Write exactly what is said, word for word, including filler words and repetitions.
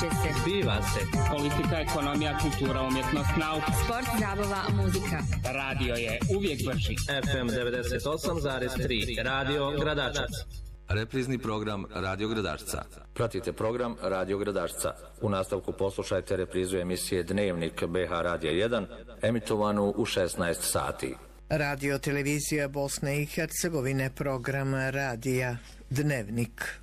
Događa se. Zbiva se. Politika, ekonomija, kultura, umjetnost, nauka. Sport, zabava, muzika. Radio je uvijek brži. F M devedeset osam zarez tri. Radio Gradačac. Reprizni program Radio Gradačca. Pratite program Radio Gradačca. U nastavku poslušajte reprizu emisije Dnevnik B H Radija jedan, emitovanu u šesnaest sati. Radio televizija Bosne i Hercegovine, program Radija Dnevnik.